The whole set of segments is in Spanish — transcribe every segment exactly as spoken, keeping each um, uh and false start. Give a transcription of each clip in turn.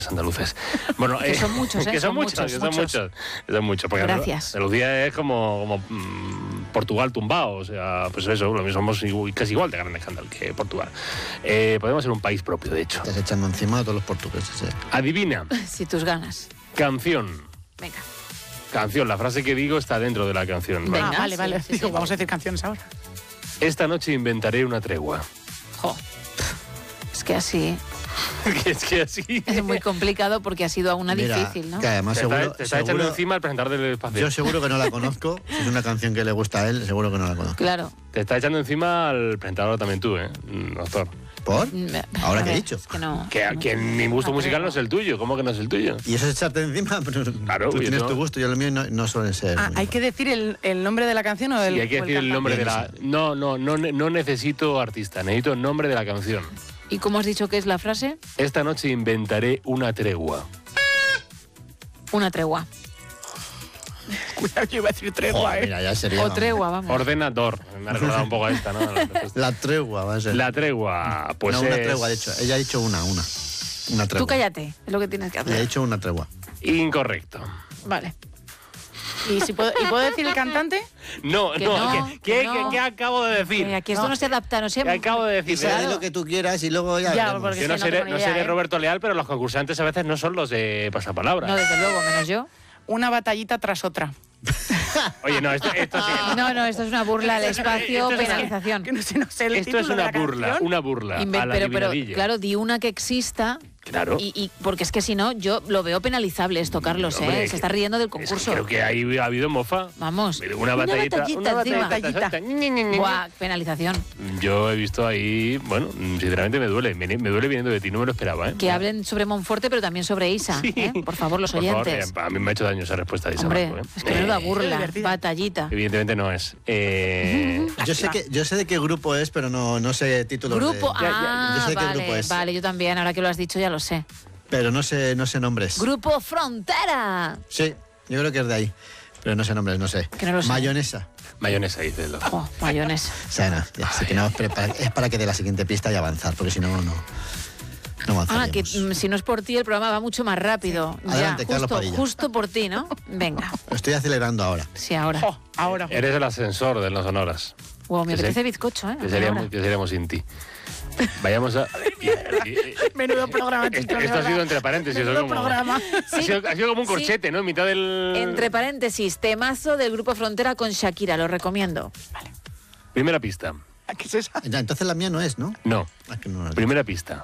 andaluces. Bueno, que eh, son muchos, ¿eh? que son, son muchos, muchos, que son muchos. muchos, que son muchos. Porque Gracias. Andalucía es como, como mmm, Portugal tumbado, o sea, pues eso, lo mismo, somos igual, casi igual de grandes que Portugal. Eh, podemos ser un país propio, de hecho. Estás echando encima a todos los portugueses. ¿eh? Adivina. Si tus ganas. Canción. Venga. Canción, la frase que digo está dentro de la canción. Venga, Ah, vale, sí, vale. sí, Digo, sí. vamos a decir canciones ahora. Esta noche inventaré una tregua. Jo. Es que así es que así... es muy complicado porque ha sido una Mira, difícil, ¿no? que además Te seguro, está, te está seguro- echando encima el presentador del espacio. yo seguro que no la conozco. Si es una canción que le gusta a él, seguro que no la conozco. Claro. Te está echando encima al presentador también tú, ¿eh, doctor? ¿Por? Me- ¿Ahora a qué he ver, dicho? es que no. Que, no. que mi gusto Una musical tregua. no es el tuyo. ¿Cómo que no es el tuyo? ¿Y eso es echarte encima? Claro, Tú yo tienes no. tu gusto, yo el mío no, no suele ser. Ah, muy- ¿hay que decir el, el nombre de la canción o el Sí, hay que o decir el cantante? nombre de la... Bien, No, no, no, ne- no necesito artista, necesito el nombre de la canción. ¿Y cómo has dicho que es la frase? Esta noche inventaré una tregua. Una tregua. Cuidado, yo iba a decir tregua, Joder, ¿eh? mira, ya sería. O tregua, vamos. Ordenador. Me ha recordado un poco a esta, ¿no? La tregua va a ser. La tregua, pues no, una es... tregua, de hecho. Ella ha dicho una, una. Una tregua. Tú cállate, es lo que tienes que Le ha hacer. dicho una tregua. Incorrecto. Vale. ¿Y, si puedo, ¿Y puedo decir el cantante? No, Que no, no, ¿qué, que qué- no. qué acabo de decir? Eh, aquí esto no, No. se adapta, no sé. ¿Qué acabo de decir? Y sabes Claro. lo que tú quieras y luego ya. Ya, veremos. porque- Yo no no seré, tengo ni no idea, seré ¿eh? Roberto Leal, pero los concursantes a veces no son los de pasapalabra. No, desde luego, menos yo. Una batallita tras otra. Oye, no, esto, esto sí. No, no, esto es una burla al espacio, Esto es- penalización. Que no sé, no sé el Esto título es de una la burla, canción. una burla Inve- a la pero, pero, adivinadilla. claro, di una que exista. Claro. Y, y- porque es que si no, yo lo veo penalizable esto, Carlos, ¿eh? Hombre, Se está riendo del Es que concurso. creo que ahí ha habido mofa. Vamos. Una batallita. batallita una encima. batallita. Batallita. Ñi, ñi, ñi, ñi. Buah, penalización. Yo he visto ahí, bueno, sinceramente me duele. Me, me duele viniendo de ti, no me lo esperaba, ¿eh? Que hablen sobre Monforte, pero también sobre Isa. Sí. ¿eh? Por favor, los Por favor, oyentes. eh, a mí me ha hecho daño esa respuesta de Isa Hombre, Marco, ¿eh? es que menuda burla, divertida. batallita. Evidentemente no es. Eh, Yo sé, que, yo sé de qué grupo es, pero no, no sé títulos. de- Grupo, Ya, ya, ah, yo sé qué vale, grupo es. vale, yo también, ahora que lo has dicho ya lo sé. Pero no sé, no sé nombres. Grupo Frontera. Sí, yo creo que es de ahí. Pero no sé nombres, no sé. Que no lo sé. Mayonesa. mayonesa, dice el doctor. Oh, mayonesa. O sea, no, ya, así que no, es para, es para que dé la siguiente pista y avanzar, porque si no, no, no Ah, avanzaríamos. que mm, si no es por ti el programa va mucho más rápido. Adelante, ya, Carlos justo, Padilla. justo por ti, ¿no? Venga, Lo estoy acelerando ahora. sí, ahora. Jo, ahora. Eres el ascensor de las sonoras. Wow, me que apetece se- bizcocho, ¿eh? Que seríamos, Ahora. que seríamos sin ti. Vayamos a... y- y- y- Menudo programa, Esto, chicos, de esto ha sido verdad. entre paréntesis. Menudo ¿no? Como- programa. ha, sido, ha sido como un Sí. corchete, ¿no? En mitad del... Entre paréntesis, temazo del Grupo Frontera con Shakira, lo recomiendo. Primera pista. ¿Qué es esa? Ya, entonces la mía no es, ¿no? No. Ah, que no, no. Primera pista.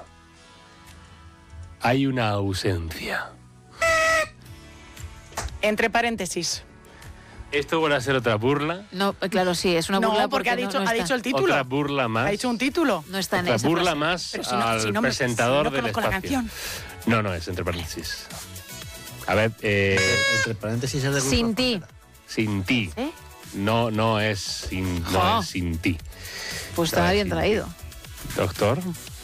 Hay una ausencia. Entre paréntesis. Esto vuelve a ser otra burla. No, eh, claro, sí, es una No, burla porque ha no- dicho, no ha está. dicho el título. Otra burla más. Ha dicho un título. No está en Otra esa burla frase. más Pero si no- al si no me- presentador si no del conozco la espacio. canción. No, no, es entre paréntesis. A ver, eh, Entre paréntesis es de grupo. Sin ti. sin ti. ¿Eh? No, no es sin, no Jo. es sin ti. Pues estaba Ay, bien sí. traído. Doctor,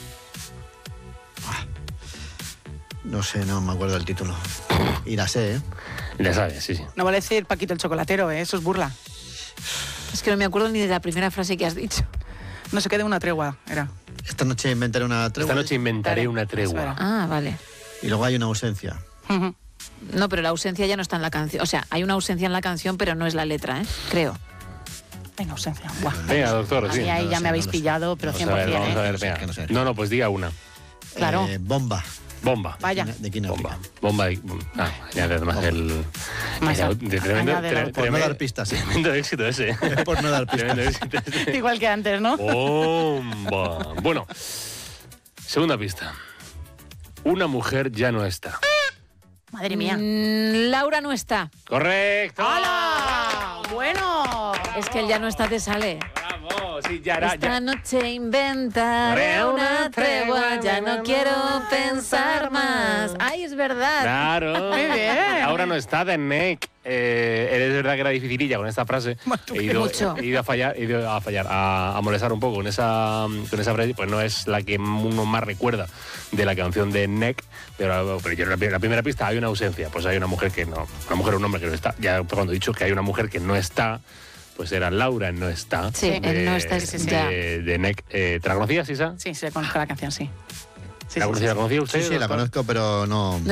No sé, no me acuerdo del título. Y la sé, ¿eh? ya sabes, sí, sí. No vale decir Paquito el chocolatero, ¿eh? Eso es burla. Es que no me acuerdo ni de la primera frase que has dicho. No se quede una tregua, era. Esta noche inventaré una tregua. Esta noche inventaré Claro, una tregua. espera. Ah, vale. Y luego hay una ausencia. Ujú. No, pero la ausencia ya no está en la canción. O sea, hay una ausencia en la canción, pero no es la letra, ¿eh? Creo. Venga, ausencia. Buah. Venga, doctor, sí. Ahí, ahí no ya sé, me habéis no lo sé. pillado, pero Vamos cien a por ver, cien, vamos a ¿eh? ver, No sé, venga. que no sé. No, no, pues diga una. Claro. Eh, bomba. Bomba. Vaya. De Kina Bomba. África. Bomba. de- Ah, añade además Bomba. el... Más de- a- de tremendo, añádelo. tre- Por no tremendo- dar pistas, sí. Tremendo éxito ese. Por no dar pistas. Tremendo éxito ese. Igual que antes, ¿no? Bomba. Bueno, segunda pista. Una mujer ya no está. Madre mía. Mm, Laura no está. ¡Correcto! ¡Hala! Bueno. Es que él ya no está, te sale. ¡Bravo! Sí, ya era... Esta ya- noche inventaré una tregua, ya no quiero pensar más. ¡Ay, es verdad! Claro. Muy bien. Laura no está de N E C. Eh, es verdad que era dificililla con esta frase. ¿tú He ido, Mucho. he ido a fallar, he ido a fallar, a, a molestar un poco con esa, con esa frase. Pues no es la que uno más recuerda de la canción de N E C. Pero, pero yo la, la primera pista hay una ausencia. Pues hay una mujer que no, una mujer o un hombre que no está. Ya cuando he dicho que hay una mujer que no está, pues era Laura no está. Sí, él no está, de, ya. de, de N E C. Eh, ¿Te la conocías, Isa? Sí, se conozco la canción, sí. Sí, ¿La sí, conocía, sí. ¿la conocía usted? Sí, sí, la doctor? conozco, pero no...